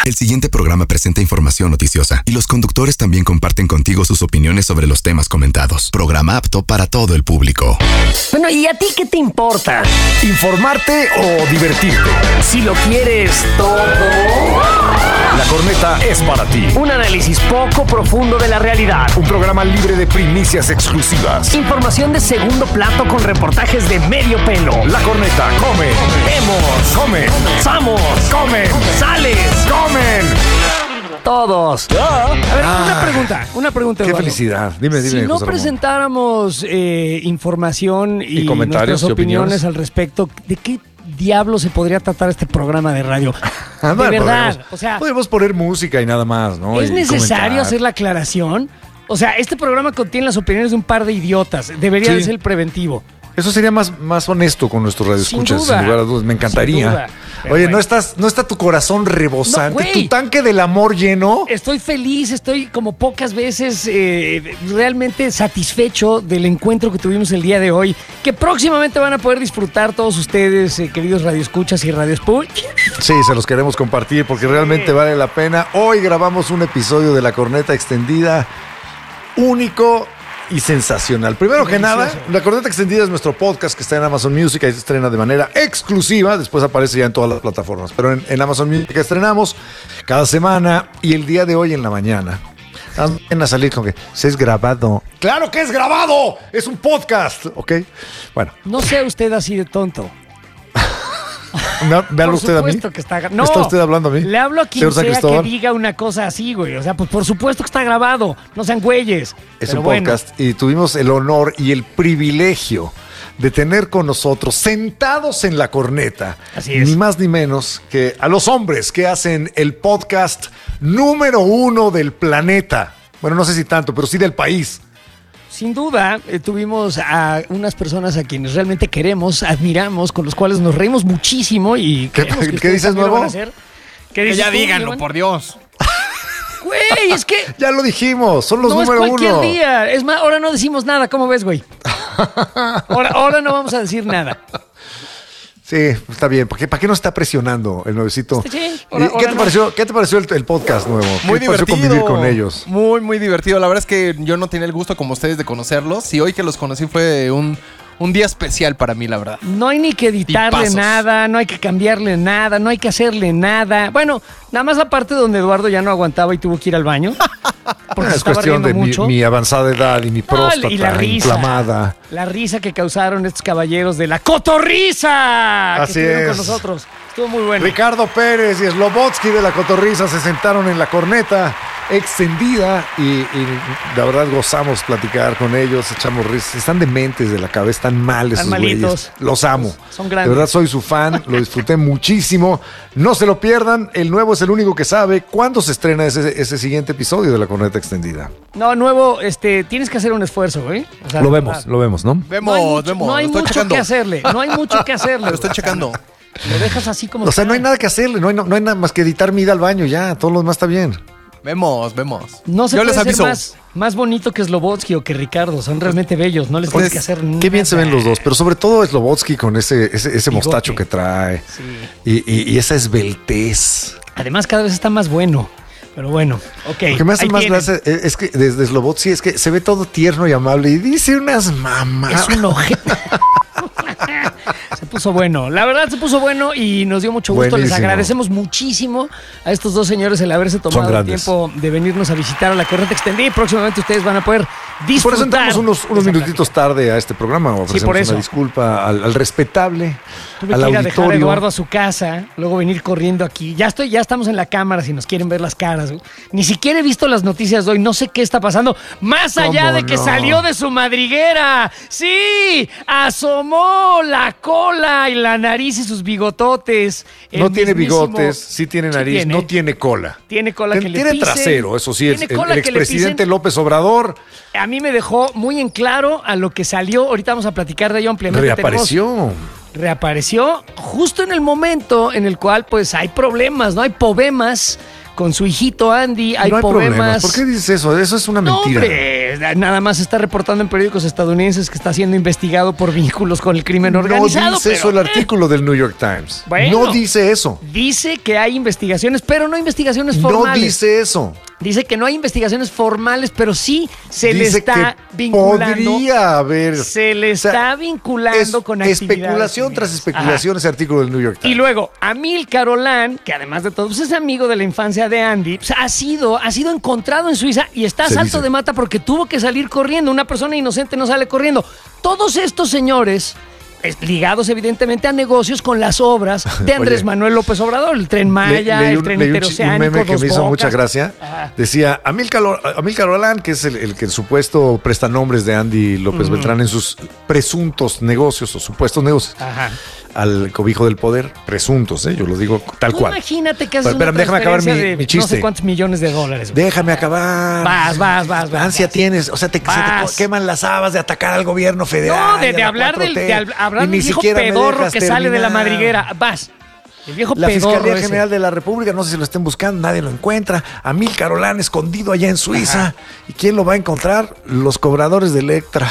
El siguiente programa presenta información noticiosa y los conductores también comparten contigo sus opiniones sobre los temas comentados. Programa apto para todo el público. Bueno, ¿y a ti qué te importa? ¿Informarte o divertirte? Si lo quieres todo. La Corneta es para ti. Un análisis poco profundo de la realidad. Un programa libre de primicias exclusivas. Información de segundo plato con reportajes de medio pelo. La Corneta come. Vemos. Come. Somos. Comen. Sales. Comen. Todos. A ver, una pregunta. Qué Eduardo. felicidad. Dime, Si no José Ramón. presentáramos información y comentarios nuestras y opiniones al respecto, ¿de qué diablo se podría tratar este programa de radio? De Bueno, verdad, podemos poner música y nada más, ¿no? ¿es Y necesario comentar. hacer la aclaración? O sea, este programa contiene las opiniones de un par de idiotas. Debería de ser el preventivo. Eso sería más honesto con nuestros radioescuchas, sin lugar a dudas. Me encantaría. Sin duda. Pero Oye, bueno. ¿no está tu corazón rebosante? No, güey. ¿Tu tanque del amor lleno? Estoy feliz, estoy como pocas veces realmente satisfecho del encuentro que tuvimos el día de hoy, que próximamente van a poder disfrutar todos ustedes, queridos radioescuchas y radioescuchas. Sí, se los queremos compartir porque realmente vale la pena. Hoy grabamos un episodio de La Corneta Extendida único y sensacional. Primero que nada, La Corneta Extendida es nuestro podcast que está en Amazon Music, ahí se estrena de manera exclusiva, después aparece ya en todas las plataformas, pero en Amazon Music estrenamos cada semana y el día de hoy en la mañana van a salir con que se es grabado. ¡Claro que es grabado! ¡Es un podcast! ¿Ok? Bueno. No sea usted así de tonto. ¿Me habla usted a mí? Que está... No, ¿Está usted hablando a mí? Le hablo a quien Señor San sea Cristóbal. que diga una cosa así, güey. O sea, pues por supuesto que está grabado. No sean güeyes. Es Pero un bueno. podcast y tuvimos el honor y el privilegio de tener con nosotros, sentados en la corneta, Así es. ni más ni menos que a los hombres que hacen el podcast número 1 del planeta. Bueno, no sé si tanto, pero sí del país. Sin duda, tuvimos a unas personas a quienes realmente queremos, admiramos, con los cuales nos reímos muchísimo y ¿Qué creemos que dices, ustedes también lo nuevo? van a hacer. ¿Qué Que dices ya tú, díganlo, Iván? por Dios. Güey, es que Ya lo dijimos, son los no es número cualquier 1. día. Es más, ahora no decimos nada. ¿Cómo ves, güey? Ahora no vamos a decir nada. Sí, está bien. ¿Para qué nos está presionando el nuevecito? Sí, ¿Y ahora ¿Qué te pareció el podcast nuevo? Muy ¿Qué te pareció divertido. convivir con ellos? Muy, muy divertido. La verdad es que yo no tenía el gusto como ustedes de conocerlos. Y hoy que los conocí fue un día especial para mí, la verdad. No hay ni que editarle Tipazos. nada, no hay que cambiarle nada, no hay que hacerle nada. Bueno, nada más la parte donde Eduardo ya no aguantaba y tuvo que ir al baño. Porque se Es estaba cuestión riendo de mucho. mi avanzada edad y mi próstata y la risa. inflamada. La risa que causaron estos caballeros de la cotorriza Así que estuvieron es. con nosotros. Estuvo muy bueno. Ricardo Pérez y Slobotsky de la Cotorriza se sentaron en la corneta extendida y la verdad gozamos platicar con ellos, echamos risas. Están dementes de la cabeza, están mal esos Están güeyes. malitos. Los amo. Son grandes. De verdad soy su fan, lo disfruté muchísimo. No se lo pierdan, el nuevo es el único que sabe cuándo se estrena ese siguiente episodio de la corneta extendida. No, nuevo, tienes que hacer un esfuerzo, ¿eh? O sea, Lo de vemos, verdad. ¿no? Vemos. No hay Lo estoy mucho checando. que hacerle. No hay mucho que hacerle. Lo estoy checando. Lo dejas así como O sea, está. no hay nada que hacerle, no hay nada más que editar mi ida al baño ya, todo lo demás está bien. Vemos. No se Yo puede les aviso. ser más bonito que Slobotsky o que Ricardo. Son realmente bellos. No les tienes que hacer nada. Qué bien se ven los dos, pero sobre todo Slobotsky con ese mostacho que trae Sí. y esa esbeltez. Además, cada vez está más bueno. Pero bueno, ok. Lo que me hace ahí más tienen. gracia es que desde Slobotsky es que se ve todo tierno y amable y dice unas mamás. Es un ojete. Se puso bueno. La verdad se puso bueno y nos dio mucho gusto. Buenísimo. Les agradecemos muchísimo a estos dos señores el haberse tomado el grandes. tiempo de venirnos a visitar a la Corneta Extendida y próximamente ustedes van a poder Por disfrutar. eso entramos unos de esa minutitos tarde a este programa. Ofrecemos por eso. una disculpa al respetable, Tuve al que ir a dejar a auditorio. Eduardo a su casa, luego venir corriendo aquí. Ya estamos en la cámara si nos quieren ver las caras. Ni siquiera he visto las noticias de hoy, no sé qué está pasando. Más allá ¿Cómo de que no? salió de su madriguera. Sí, asomó la cola y la nariz y sus bigototes. El No tiene mismísimo- bigotes, sí tiene nariz, tiene. no tiene cola. Tiene cola que le Tiene pisen. trasero, eso sí, el Tiene cola que le expresidente pisen. López Obrador A mí me dejó muy en claro a lo que salió. Ahorita vamos a platicar de ello ampliamente. reapareció. Reapareció justo en el momento en el cual pues hay problemas, ¿no? Hay poemas con su hijito Andy. Hay no hay poemas. problemas. ¿Por qué dices eso? Eso es una mentira. No, hombre, nada más está reportando en periódicos estadounidenses que está siendo investigado por vínculos con el crimen organizado. No dice eso el artículo del New York Times. Bueno, no dice eso. Dice que hay investigaciones, pero no investigaciones formales. No dice eso. Dice que no hay investigaciones formales, pero sí se le Dice está que vinculando. Podría haber. Se le está vinculando con actividades. Especulación tras especulación ese artículo del New York Times. Y luego, Amílcar Olan, que además de todo pues es amigo de la infancia de Andy, pues, ha sido encontrado en Suiza y está a Se salto dice. de mata porque tuvo que salir corriendo. Una persona inocente no sale corriendo. Todos estos señores, ligados evidentemente a negocios con las obras de Andrés Oye, Manuel López Obrador, el Tren Maya, el Tren Interoceánico, un meme que Dos me hizo Bocas. mucha gracia. Ajá. Decía, Amílcar Olan, que es el que el supuesto prestanombres de Andy López Beltrán en sus presuntos negocios o supuestos negocios Ajá. al cobijo del poder, presuntos, yo lo digo tal Tú cual. Imagínate que haces Pero una déjame acabar transferencia mi de chiste. no sé cuántos millones de dólares. güey. Déjame acabar. Vas. Ansia tienes, o sea, se te queman las habas de atacar al gobierno federal. No, de hablar hablar del viejo pedorro que sale de la madriguera. Vas. El viejo La pedorro Fiscalía ese. General de la República, no sé si lo estén buscando, nadie lo encuentra. Amílcar Olan escondido allá en Suiza. Ajá. ¿Y quién lo va a encontrar? Los cobradores de Electra.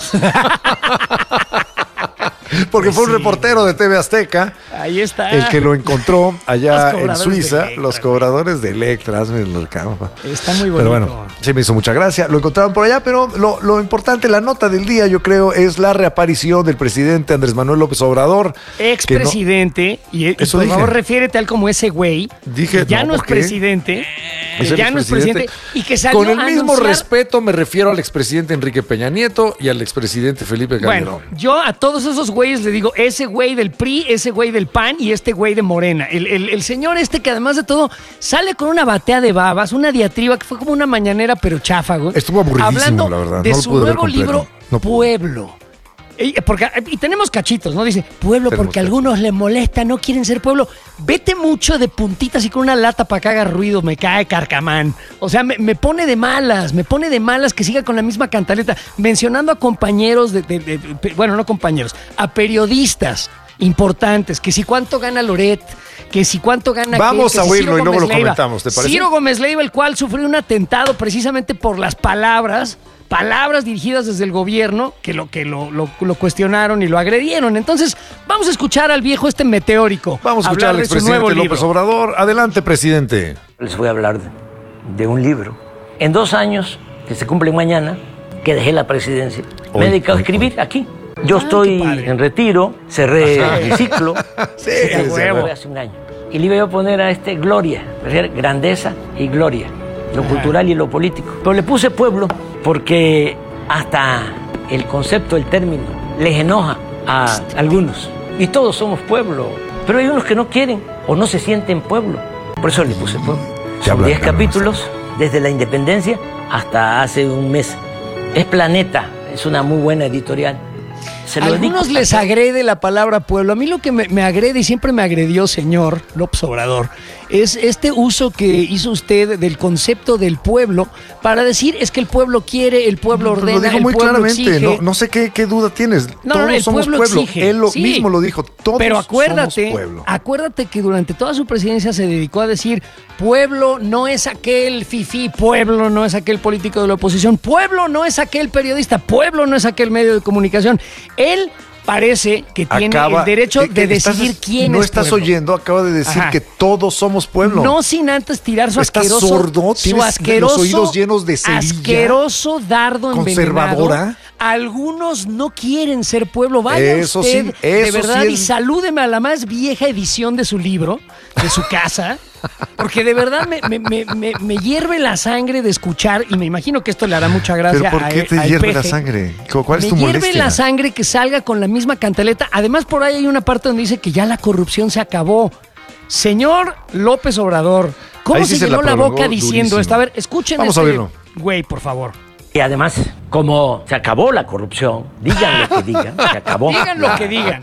Porque fue un reportero de TV Azteca Ahí está. el que lo encontró allá Los en cobradores Suiza. de Electra, Los cobradores de Electra. Hazme el recado. Está muy bonito. Pero bueno, sí me hizo mucha gracia. Lo encontraron por allá, pero lo importante, la nota del día, yo creo, es la reaparición del presidente Andrés Manuel López Obrador. Expresidente, y Eso por dije. favor refiérete a él como ese güey. Dije, que ya no, no es ¿por qué? presidente. Es Que el ya no es presidente. Y que salió Con el a mismo anunciar- respeto me refiero al expresidente Enrique Peña Nieto y al expresidente Felipe Calderón. Bueno, yo a todos esos güeyes le digo, ese güey del PRI, ese güey del PAN y este güey de Morena. El señor este que además de todo sale con una batea de babas, una diatriba que fue como una mañanera pero chafa, güey. Estuvo aburridísimo, hablando la verdad. de No lo su pude ver nuevo completo. libro, No pude. Pueblo. Y tenemos cachitos, ¿no? Dice, pueblo Tenemos porque a algunos les molesta, no quieren ser pueblo. Vete mucho de puntitas y con una lata para que haga ruido, me cae carcamán. O sea, me pone de malas que siga con la misma cantaleta, mencionando a compañeros bueno, no compañeros, a periodistas importantes, que si cuánto gana Loret, que si cuánto gana... Vamos que a si oírlo Ciro y luego Gómez lo Leiva. comentamos, ¿te parece? Ciro Gómez Leiva, el cual sufrió un atentado precisamente por las palabras dirigidas desde el gobierno que lo cuestionaron y lo agredieron. Entonces, vamos a escuchar al viejo meteórico. Vamos a escuchar al hablar de su nuevo expresidente López libro. Obrador. Adelante, presidente. Les voy a hablar de un libro. En 2 años, que se cumplen mañana, que dejé la presidencia, me he dedicado a escribir aquí. Yo estoy qué padre. en retiro, cerré mi ciclo. Sí, a huevo. Fue hace un año. Y le iba a poner a gloria, es decir, grandeza y gloria, lo cultural y lo político. Pero le puse pueblo porque hasta el concepto, el término, les enoja a algunos. Y todos somos pueblo, pero hay unos que no quieren o no se sienten pueblo. Por eso le puse pueblo. Son hablan, 10 Carlos. capítulos desde la independencia hasta hace un mes. Es Planeta, es una muy buena editorial. Se A lo algunos dedico. les agrede la palabra pueblo. A mí lo que me agrede y siempre me agredió, señor López Obrador, es este uso que hizo usted del concepto del pueblo para decir es que el pueblo quiere, el pueblo ordena, Lo dijo el muy pueblo claramente. exige. No sé qué duda tienes. No, Todos el somos pueblo pueblo. exige. Él Sí. mismo lo dijo. Todos Pero somos pueblo. acuérdate que durante toda su presidencia se dedicó a decir pueblo no es aquel fifí, pueblo no es aquel político de la oposición, pueblo no es aquel periodista, pueblo no es aquel medio de comunicación. Él parece que tiene el derecho de decidir quién no es estás pueblo. oyendo, acaba de decir Ajá. que todos somos pueblo. No sin antes tirar su ¿Estás asqueroso, sordo? su ¿Tienes asqueroso, los oídos llenos de cerilla? asqueroso dardo envenenado. ¿Conservadora? Algunos no quieren ser pueblo. Vaya Eso usted, sí, de eso verdad, sí y es- salúdeme a la más vieja edición de su libro, de su casa, porque de verdad me hierve la sangre de escuchar, y me imagino que esto le hará mucha gracia ¿Pero por qué te al hierve la peje. sangre? ¿Cuál es Me tu hierve molestia? la sangre que salga con la misma cantaleta. Además, por ahí hay una parte donde dice que ya la corrupción se acabó. Señor López Obrador, ¿cómo Ahí sí se se la llenó la prolongó boca diciendo durísimo. esto? A ver, escuchen Vamos a oírlo. güey, por favor. Y además, como se acabó la corrupción, digan lo que digan, se acabó. Digan lo que digan.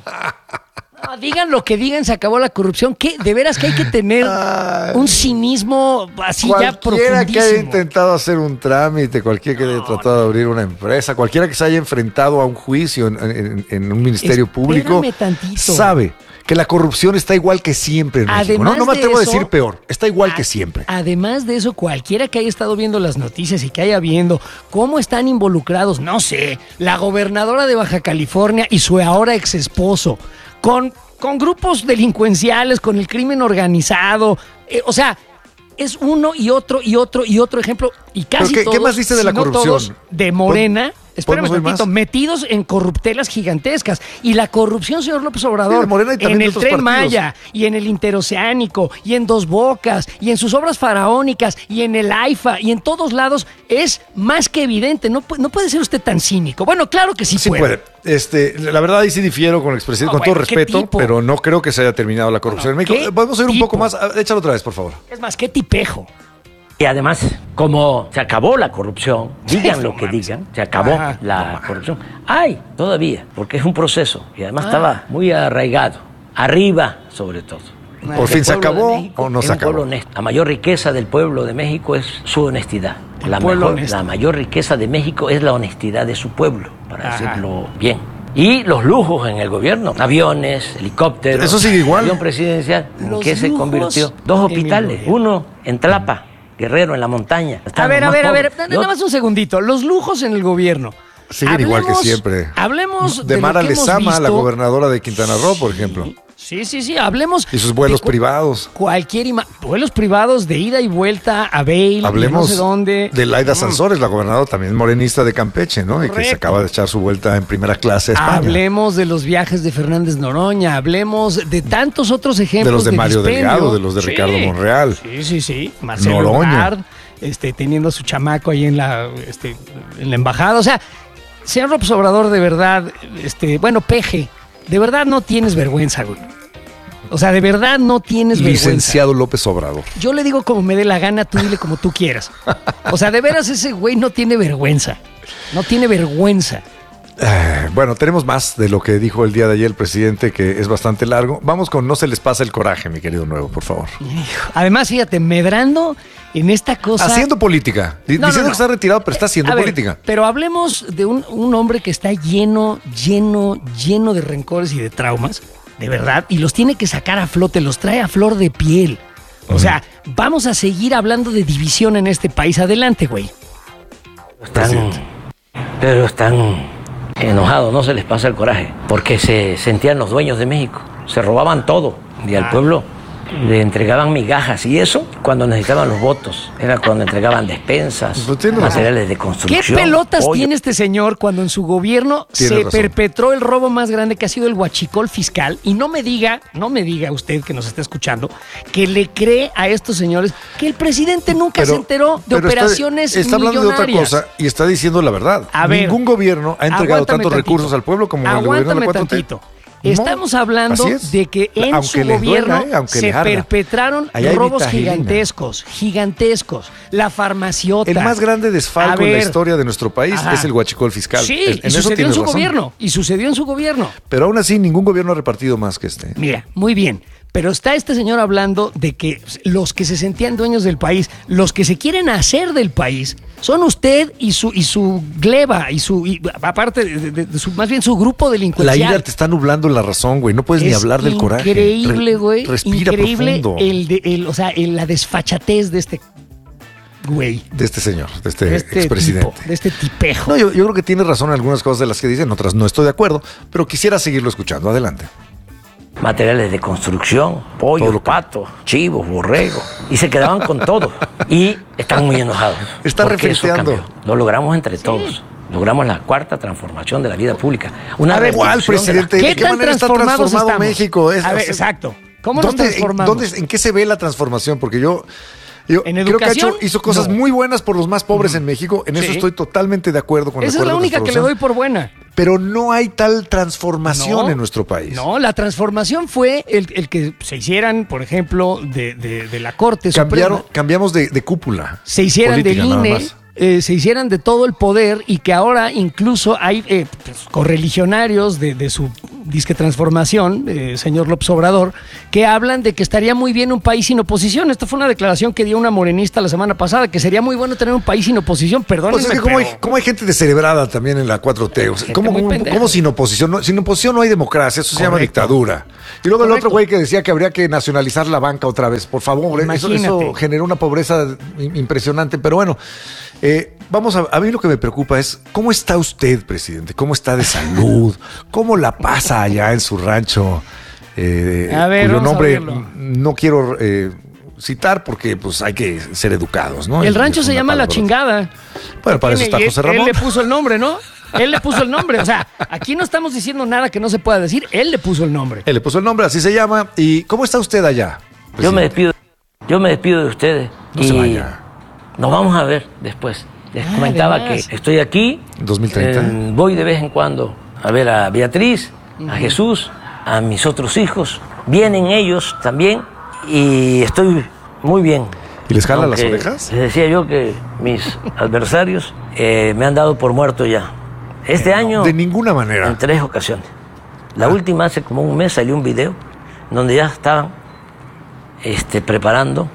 No, digan lo que digan, se acabó la corrupción. ¿Qué? De veras que hay que tener un cinismo así ya Cualquiera que haya profundísimo. intentado hacer un trámite, cualquiera que haya tratado de abrir una empresa, cualquiera que se haya enfrentado a un juicio en un ministerio público, Espérame tantito. sabe que la corrupción está igual que siempre en México. No me atrevo a decir peor, está igual que siempre. Además de eso, cualquiera que haya estado viendo las noticias y que haya viendo cómo están involucrados, no sé, la gobernadora de Baja California y su ahora ex esposo, con grupos delincuenciales, con el crimen organizado, o sea, es uno y otro ejemplo, y casi ¿Pero todos, qué más dice de la corrupción? Todos, de Morena. Espérame tantito, metidos en corruptelas gigantescas. Y la corrupción, señor López Obrador, en el Tren Maya, y en el Interoceánico, y en Dos Bocas, y en sus obras faraónicas, y en el AIFA, y en todos lados, es más que evidente. No puede ser usted tan cínico. Bueno, claro que sí puede. La verdad, ahí sí difiero con el expresidente, con todo respeto, pero no creo que se haya terminado la corrupción en México. Podemos ir un poco más. Échalo otra vez, por favor. Es más, qué tipejo. Y además, como se acabó la corrupción, digan lo que digan, se acabó la corrupción. Hay todavía, porque es un proceso y además estaba muy arraigado, arriba sobre todo. ¿Por fin se acabó o no se acabó? La mayor riqueza del pueblo de México es su honestidad. La mayor riqueza de México es la honestidad de su pueblo, para decirlo bien. Y los lujos en el gobierno, aviones, helicópteros. Eso sigue igual. Avión presidencial, ¿en qué se convirtió? 2 hospitales, uno en Tlapa, Guerrero, en la montaña. A ver, nada más un segundito. Los lujos en el gobierno. Siguen igual que siempre. Hablemos de Mara Lezama, la gobernadora de Quintana Roo, por ejemplo. Sí, hablemos. Y sus vuelos privados. Vuelos privados de ida y vuelta a Bail, hablemos no sé dónde. De Laida Sansores, la gobernadora también morenista de Campeche, ¿no? Correcto. Y que se acaba de echar su vuelta en primera clase a España. Hablemos de los viajes de Fernández Noroña, hablemos de tantos otros ejemplos. De los de Mario Delgado, de los de Ricardo Monreal. Sí. Marcelo Ebrard, teniendo a su chamaco ahí en la embajada. O sea, señor López Obrador, de verdad, Peje, de verdad no tienes vergüenza, güey. O sea, de verdad no tienes vergüenza. Licenciado López Obrador. Yo le digo como me dé la gana, tú dile como tú quieras. O sea, de veras ese güey no tiene vergüenza. No tiene vergüenza. Bueno, tenemos más de lo que dijo el día de ayer el presidente, que es bastante largo. Vamos con No se les pasa el coraje, mi querido Nuevo, por favor. Además, fíjate, medrando en esta cosa. Haciendo política. Diciendo que está retirado, pero está haciendo política. Pero hablemos de un hombre que está lleno de rencores y de traumas, de verdad, y los tiene que sacar a flote, los trae a flor de piel. O sea, vamos a seguir hablando de división en este país. Adelante, güey. Pero están enojados, no se les pasa el coraje, porque se sentían los dueños de México, se robaban todo y al pueblo le entregaban migajas, y eso cuando necesitaban los votos, era cuando entregaban despensas, materiales de construcción. ¿Qué pelotas tiene este señor cuando en su gobierno perpetró el robo más grande, que ha sido el huachicol fiscal? Y no me diga usted que nos está escuchando, que le cree a estos señores que el presidente nunca se enteró de operaciones está hablando millonarias. De otra cosa y está diciendo la verdad. Ningún gobierno ha entregado tantos recursos al pueblo como el gobierno de la 4T. Estamos hablando de que en su gobierno se perpetraron robos gigantescos. La farmaciota. El más grande desfalco en la historia de nuestro país es el huachicol fiscal. Sí, y sucedió en su gobierno. Pero aún así, ningún gobierno ha repartido más que este. Mira, muy bien. Pero está este señor hablando de que los que se sentían dueños del país, los que se quieren hacer del país, son usted y su gleba, aparte de más bien su grupo delincuencial. La ira te está nublando la razón, güey. No puedes ni hablar del coraje. Increíble, güey. Respira profundo. La desfachatez de este güey. De este señor, de este expresidente. De este tipejo. No, yo creo que tiene razón en algunas cosas de las que dicen, otras no estoy de acuerdo, pero quisiera seguirlo escuchando. Adelante. Materiales de construcción, pollo, pato, chivos, borrego, y se quedaban con todo. Y están muy enojados. Está refrescando. Lo logramos entre todos. Logramos la 4ª transformación de la vida pública. ¿Cuál, presidente? ¿Qué tan manera está transformado México? Exacto. ¿Cómo nos transformamos? ¿En qué se ve la transformación? Porque yo ¿En educación? Creo que hizo cosas muy buenas por los más pobres en México. En eso estoy totalmente de acuerdo con Esa es la única que le doy por buena. Pero no hay tal transformación en nuestro país. No, la transformación fue el que se hicieran, por ejemplo, de la Corte Suprema. Cambiamos de cúpula. Se hicieran del INE, se hicieran de todo el poder, y que ahora incluso hay correligionarios de su disque transformación, señor López Obrador, que hablan de que estaría muy bien un país sin oposición. Esta fue una declaración que dio una morenista la semana pasada, que sería muy bueno tener un país sin oposición. Perdónenme, Pues es que como hay gente descerebrada también en la 4T. O sea, ¿cómo sin oposición? No, sin oposición no hay democracia, eso se llama dictadura. Y luego el otro güey que decía que habría que nacionalizar la banca otra vez. Por favor, eso generó una pobreza impresionante. Pero bueno, a mí lo que me preocupa es ¿cómo está usted, presidente? ¿Cómo está de salud? ¿Cómo la pasa allá en su rancho? Cuyo nombre no quiero citar porque pues hay que ser educados, ¿no? El rancho se llama La Chingada. Bueno, para eso está José Ramón. Él le puso el nombre, ¿no? Él le puso el nombre. O sea, aquí no estamos diciendo nada que no se pueda decir. Él le puso el nombre. Él le puso el nombre, así se llama. ¿Y cómo está usted allá, presidente? Yo me despido de ustedes. No se vaya. Nos vamos a ver después. Les comentaba que estoy aquí. 2030. Voy de vez en cuando a ver a Beatriz, a Jesús, a mis otros hijos. Vienen ellos también y estoy muy bien. ¿Y les jalan las orejas? Les decía yo que mis adversarios me han dado por muerto ya. Este año... De ninguna manera. En 3 ocasiones. La última, hace como un mes, salió un video donde ya estaban preparando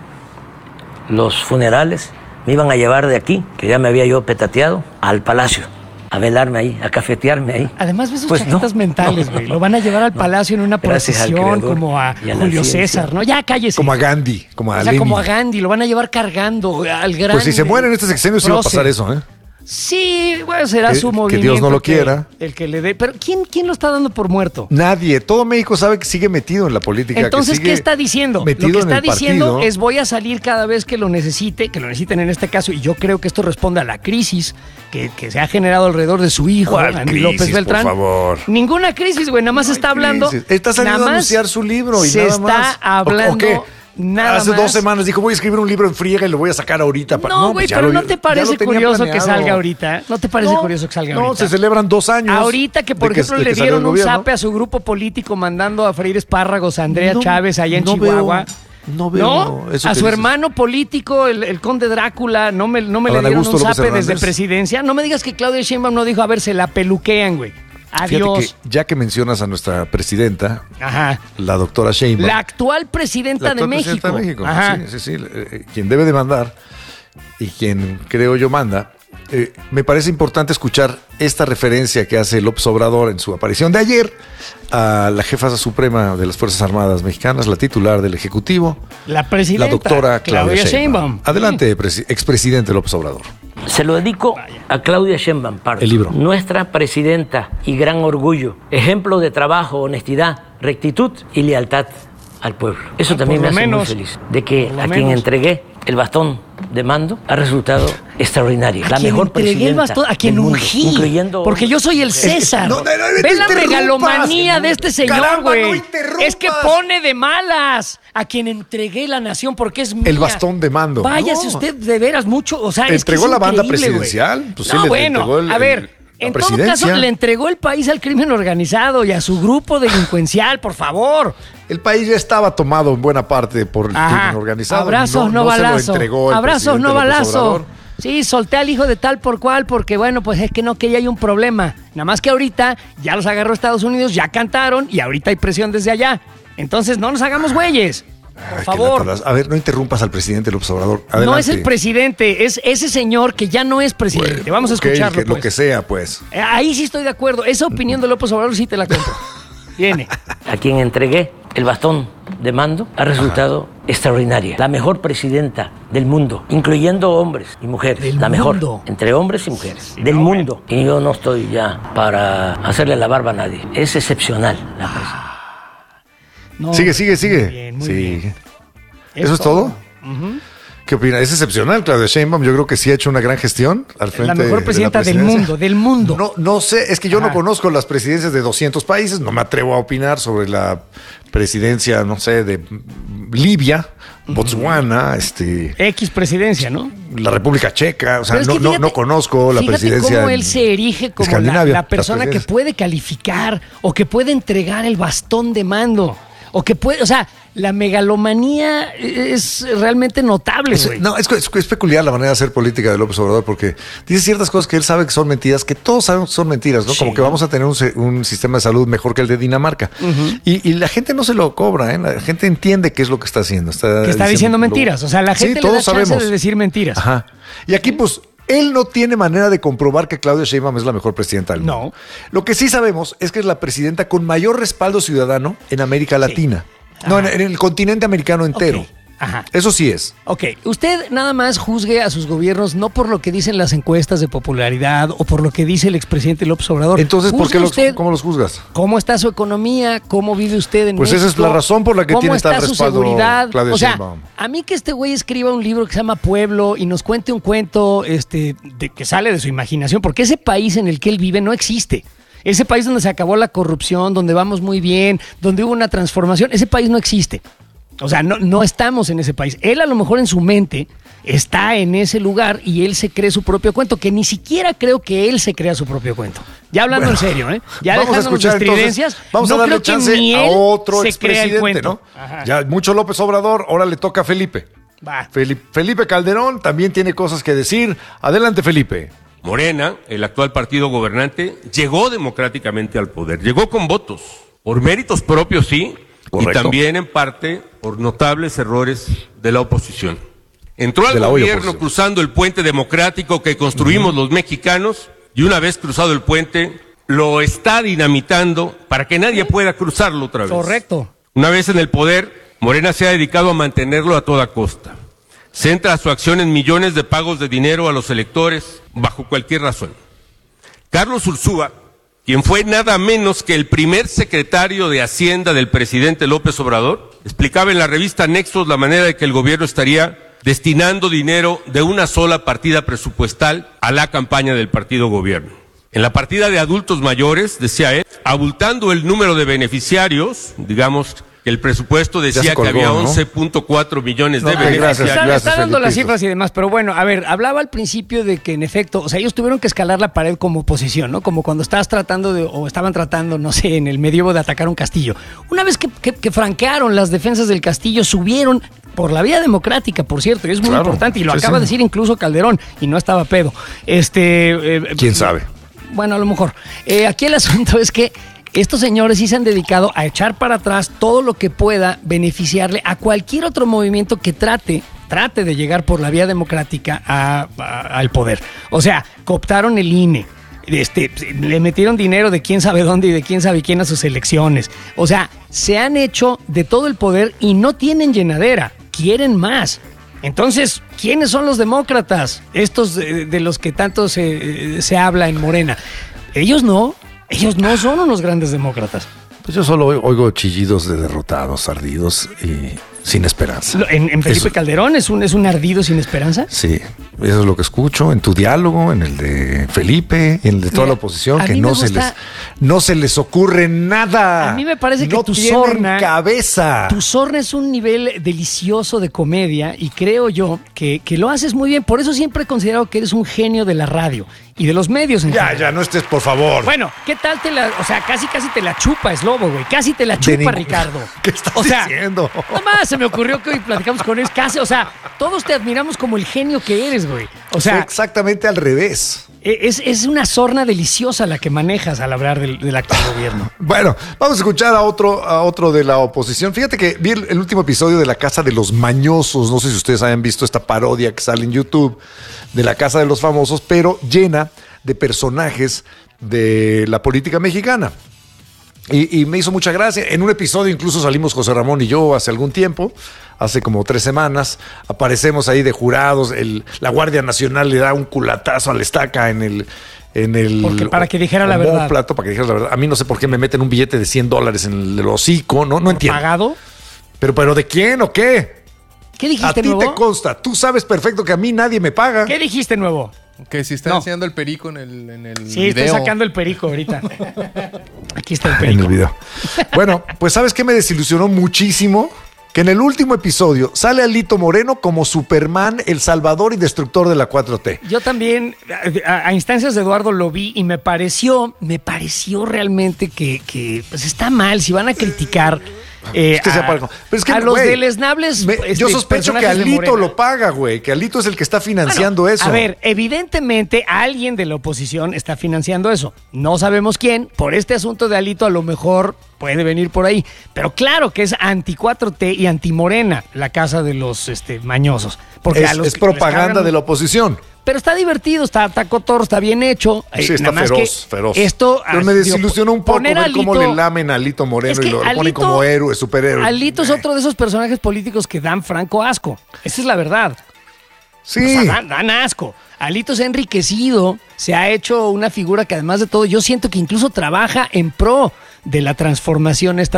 los funerales. Me iban a llevar de aquí, que ya me había yo petateado, al palacio, a velarme ahí, a cafetearme ahí. Además, ves sus chaquetas mentales, güey. Lo van a llevar al palacio en una procesión, como a Julio César, ¿no? Ya cállese. Como a Gandhi, como a Lenin. Como a Gandhi, lo van a llevar cargando al gran... Pues si se mueren este sexenio, sí va a pasar eso, ¿eh? Sí, bueno, será su movimiento. Que Dios no lo quiera. El que le dé. Pero ¿quién lo está dando por muerto? Nadie. Todo México sabe que sigue metido en la política. Entonces, ¿qué está diciendo? Lo que está diciendo partido. es voy a salir cada vez que lo necesiten en este caso. Y yo creo que esto responde a la crisis que se ha generado alrededor de su hijo, Dani López Beltrán. Por favor. Ninguna crisis, güey. Nada más está hablando. Está saliendo a anunciar su libro y se nada más. Está hablando. ¿O qué? Nada Hace más. 2 semanas dijo, voy a escribir un libro en friega y lo voy a sacar ahorita. No, güey, pero ¿no te parece curioso que salga ahorita? ¿No te parece curioso que salga ahorita? No, se celebran 2 años. Ahorita que, por ejemplo, le dieron un zape a su grupo político mandando a freír espárragos a Andrea Chávez allá en Chihuahua. No veo eso. A su hermano político, el conde Drácula, no me le dieron un zape desde presidencia. No me digas que Claudia Sheinbaum no dijo, a ver, se la peluquean, güey. Adiós. Fíjate que ya que mencionas a nuestra presidenta, la doctora Sheinbaum. La actual presidenta de México. Ajá. Sí. Quien debe de mandar y quien creo yo manda. Me parece importante escuchar esta referencia que hace López Obrador en su aparición de ayer a la jefa suprema de las Fuerzas Armadas Mexicanas, la titular del Ejecutivo, la presidenta, la doctora Claudia Sheinbaum. Adelante, expresidente López Obrador. Se lo dedico a Claudia Sheinbaum Pardo, el libro. Nuestra presidenta y gran orgullo, ejemplo de trabajo, honestidad, rectitud y lealtad al pueblo. Eso también me hace muy feliz, de que a quien entregué el bastón de mando ha resultado extraordinaria. La mejor presidenta. A quien ungí. Porque yo soy el César. ¿Ves la megalomanía de este señor, güey? Es que pone de malas a quien entregué la nación porque es mía. El bastón de mando. Váyase usted de veras mucho. O sea, ¿entregó la banda presidencial? Pues sí, no, bueno, a ver. En todo caso, le entregó el país al crimen organizado y a su grupo delincuencial, por favor. El país ya estaba tomado en buena parte por el crimen organizado. Abrazos, no balazo. Abrazos, no balazo. Sí, solté al hijo de tal por cual porque, bueno, pues es que no quería hay un problema. Nada más que ahorita ya los agarró Estados Unidos, ya cantaron y ahorita hay presión desde allá. Entonces, no nos hagamos güeyes. Por favor. A ver, no interrumpas al presidente López Obrador. Adelante. No es el presidente, es ese señor que ya no es presidente. Bueno, vamos a escucharlo. Pues. Lo que sea, pues. Ahí sí estoy de acuerdo. Esa opinión de López Obrador sí te la compro. Viene. A quien entregué el bastón de mando ha resultado extraordinaria. La mejor presidenta del mundo, incluyendo hombres y mujeres. La mejor. Entre hombres y mujeres. Del mundo. Y yo no estoy ya para hacerle la barba a nadie. Es excepcional la presidenta. No, sigue. Muy bien. ¿Eso es todo? ¿Qué opina? Es excepcional, Claudia Sheinbaum. Yo creo que sí ha hecho una gran gestión al frente. La mejor presidenta del mundo. No sé, es que yo no conozco las presidencias de 200 países. No me atrevo a opinar sobre la presidencia, no sé, de Libia, Botswana, X presidencia, ¿no? La República Checa. O sea, no conozco la presidencia. Fíjate cómo él se erige como la persona que puede calificar o que puede entregar el bastón de mando. O que puede, o sea, la megalomanía es realmente notable, güey. No, es peculiar la manera de hacer política de López Obrador porque dice ciertas cosas que él sabe que son mentiras, que todos sabemos que son mentiras, ¿no? Sí. Como que vamos a tener un sistema de salud mejor que el de Dinamarca. Y la gente no se lo cobra, ¿eh? La gente entiende qué es lo que está haciendo. Que está diciendo mentiras. O sea, la gente le da chance de decir mentiras. Ajá. Y aquí, pues, él no tiene manera de comprobar que Claudia Sheinbaum es la mejor presidenta del mundo. No. Lo que sí sabemos es que es la presidenta con mayor respaldo ciudadano en América Latina. No, en el continente americano entero. Ok. Ajá. Eso sí es. Ok, usted nada más juzgue a sus gobiernos no por lo que dicen las encuestas de popularidad o por lo que dice el expresidente López Obrador. Entonces, ¿por Juzgue qué cómo los juzgas? ¿Cómo está su economía? ¿Cómo vive usted en Pues México? esa es la razón por la que tiene tal respaldo ¿Cómo está su seguridad? Claudia O sea, Sheinbaum. a mí que este güey escriba un libro que se llama Pueblo y nos cuente un cuento que sale de su imaginación, porque ese país en el que él vive no existe. Ese país donde se acabó la corrupción, donde vamos muy bien, donde hubo una transformación, ese país no existe. O sea, no estamos en ese país. Él a lo mejor en su mente está en ese lugar y él se cree su propio cuento, que ni siquiera creo que él se crea su propio cuento. Ya hablando en serio, ¿eh? Ya vamos a escuchar estridencias, entonces, vamos a no darle creo que chance ni a él otro se crea el expresidente, cuento. ¿no? Ajá. Ya mucho López Obrador, ahora le toca a Felipe. Va. Felipe Calderón también tiene cosas que decir. Adelante, Felipe. Morena, el actual partido gobernante, llegó democráticamente al poder. Llegó con votos, por méritos propios, sí, Correcto. y también en parte por notables errores de la oposición. Entró al De la gobierno oposición. cruzando el puente democrático que construimos los mexicanos y una vez cruzado el puente, lo está dinamitando para que nadie pueda cruzarlo otra vez. Correcto. Una vez en el poder, Morena se ha dedicado a mantenerlo a toda costa. Centra su acción en millones de pagos de dinero a los electores bajo cualquier razón. Carlos Ursúa, quien fue nada menos que el primer secretario de Hacienda del presidente López Obrador, explicaba en la revista Nexos la manera de que el gobierno estaría destinando dinero de una sola partida presupuestal a la campaña del partido gobierno. En la partida de adultos mayores, decía él, abultando el número de beneficiarios, digamos que el presupuesto decía colgó, que había ¿no? 11.4 millones de No, beneficiarios. Está dando las Felipito. cifras y demás, pero bueno, a ver, hablaba al principio de que en efecto, o sea, ellos tuvieron que escalar la pared como oposición, ¿no? Como cuando estabas tratando o estaban tratando, no sé, en el medievo de atacar un castillo. Una vez que franquearon las defensas del castillo, subieron por la vía democrática, por cierto, y es muy Claro, importante, y lo sí, acaba sí. de decir incluso Calderón, y no estaba pedo. ¿Quién sabe? Bueno, a lo mejor. Aquí el asunto es que estos señores sí se han dedicado a echar para atrás todo lo que pueda beneficiarle a cualquier otro movimiento que trate de llegar por la vía democrática al poder. O sea, cooptaron el INE. Le metieron dinero de quién sabe dónde y de quién sabe quién a sus elecciones. O sea, se han hecho de todo el poder y no tienen llenadera, quieren más. Entonces, ¿quiénes son los demócratas? Estos de los que tanto se habla en Morena. Ellos no son unos grandes demócratas. Pues yo solo oigo chillidos de derrotados, ardidos y sin esperanza. ¿En Felipe Eso. Calderón es un ardido sin esperanza? Sí, eso es lo que escucho en tu diálogo, en el de Felipe, en el de toda Mira, la oposición, a que mí me no se les ocurre nada. A mí me parece que no tu tienen sorna- cabeza. Tu sorna es un nivel delicioso de comedia y creo yo que lo haces muy bien. Por eso siempre he considerado que eres un genio de la radio y de los medios en general. Ya, no estés, por favor. Bueno, ¿qué tal o sea, casi te la chupa, Slobo, güey? Casi te la chupa, Ricardo. ¿Qué estás o sea, diciendo? Nada más se me ocurrió que hoy platicamos con él casi, o sea, todos te admiramos como el genio que eres, güey. O sea, Fue exactamente al revés. es una sorna deliciosa la que manejas al hablar del actual gobierno. Bueno, vamos a escuchar a otro de la oposición. Fíjate que vi el último episodio de La Casa de los Mañosos. No sé si ustedes hayan visto esta parodia que sale en YouTube de La Casa de los Famosos, pero llena de personajes de la política mexicana. Y me hizo mucha gracia. En un episodio incluso salimos José Ramón y yo hace algún tiempo, hace como 3 semanas. Aparecemos ahí de jurados. La Guardia Nacional le da un culatazo a la estaca en el Para que dijera la verdad. Plato, para que dijera la verdad. A mí no sé por qué me meten un billete de $100 en el hocico. No entiendo. ¿Pagado? ¿Pero de quién o qué? ¿Qué A dijiste, ti nuevo? te consta. Tú sabes perfecto que a mí nadie me paga. ¿Qué dijiste, nuevo? Que si está No. enseñando el perico en el Sí, video. estoy sacando el perico ahorita. Aquí está el En perico. el video. Bueno, pues ¿sabes qué me desilusionó muchísimo? que en el último episodio sale Alito Moreno como Superman, el salvador y destructor de la 4T. Yo también, a instancias de Eduardo, lo vi y me pareció realmente que pues está mal. Si van a criticar Pero es que, a los güey, deleznables. yo sospecho que personajes de Alito Morena. lo paga, güey. Que Alito es el que está financiando eso. A ver, evidentemente alguien de la oposición está financiando eso. No sabemos quién. Por este asunto de Alito a lo mejor puede venir por ahí. Pero claro que es anti-4T y anti-Morena la casa de los mañosos. Porque es propaganda de la oposición. Pero está divertido, está cotorro, está bien hecho. Sí, está nada más feroz. Esto, pero me desilusionó un poco ver cómo le lamen a Alito Moreno Es que y lo ponen como héroe, superhéroe. Alito es otro de esos personajes políticos que dan franco asco. Esa es la verdad. Sí. O sea, dan asco. Alito se ha enriquecido, se ha hecho una figura que además de todo yo siento que incluso trabaja en pro de la transformación esta